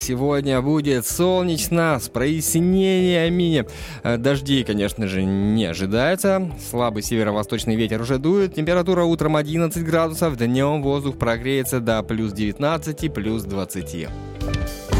Сегодня будет солнечно, с прояснениями. Дождей, конечно же, не ожидается. Слабый северо-восточный ветер уже дует. Температура утром 11 градусов, днем воздух прогреется до плюс 19, плюс 20.